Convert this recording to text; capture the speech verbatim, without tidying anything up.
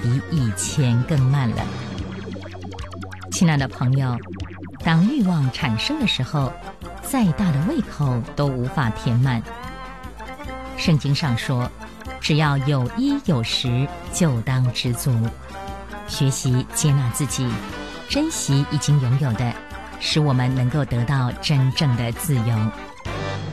比以前更慢了。亲爱的朋友，当欲望产生的时候，再大的胃口都无法填满。圣经上说，只要有衣有食，就当知足。学习接纳自己，珍惜已经拥有的，使我们能够得到真正的自由。